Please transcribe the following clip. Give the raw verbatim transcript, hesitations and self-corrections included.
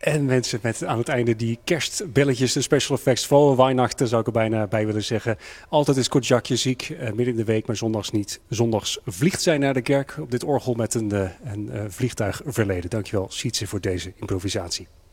En mensen met aan het einde die kerstbelletjes, de special effects voor Weihnachten zou ik er bijna bij willen zeggen. Altijd is Kodjakje ziek, uh, midden in de week, maar zondags niet. Zondags vliegt zij naar de kerk op dit orgel met een, uh, een uh, vliegtuigverleden. Dankjewel Sietse voor deze improvisatie.